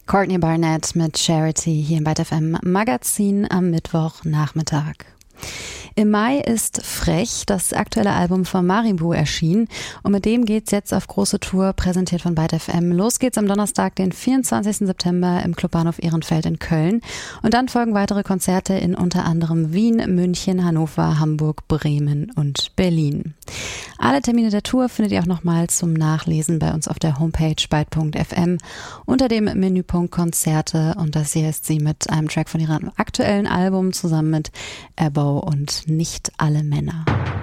Courtney Barnett mit Charity hier im Byte FM Magazin am Mittwochnachmittag. Im Mai ist Frech, das aktuelle Album von Maribu, erschienen und mit dem geht's jetzt auf große Tour, präsentiert von Byte FM. Los geht's am Donnerstag, den 24. September im Clubbahnhof Ehrenfeld in Köln und dann folgen weitere Konzerte in unter anderem Wien, München, Hannover, Hamburg, Bremen und Berlin. Alle Termine der Tour findet ihr auch nochmal zum Nachlesen bei uns auf der Homepage byte.fm unter dem Menüpunkt Konzerte, und das hier ist sie mit einem Track von ihrem aktuellen Album zusammen mit Abo und Nicht alle Männer.